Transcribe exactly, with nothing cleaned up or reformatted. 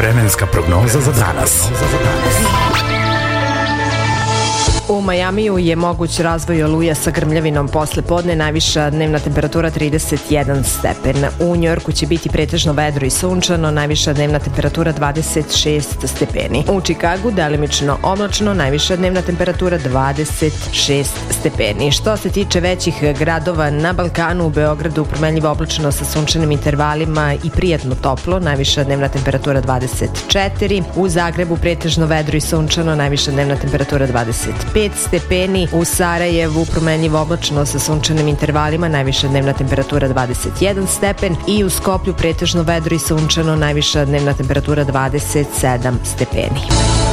Vremenska prognoza za danas. U Majamiju je moguć razvoj oluja sa grmljavinom posle podne, najviša dnevna temperatura trideset jedan stepen. U Njujorku će biti pretežno vedro i sunčano, najviša dnevna temperatura dvadeset šest stepeni. U Čikagu delimično oblačno, najviša dnevna temperatura dvadeset šest stepeni. Što se tiče većih gradova na Balkanu, u Beogradu promenljivo oblačno sa sunčanim intervalima i prijatno toplo, najviša dnevna temperatura dvadeset četiri. U Zagrebu pretežno vedro i sunčano, najviša dnevna temperatura dvadeset pet stepeni. U Sarajevu promenljivo oblačno sa sunčanim intervalima, najviša dnevna temperatura dvadeset jedan stepen i u Skoplju pretežno vedro i sunčano, najviša dnevna temperatura dvadeset sedam stepeni.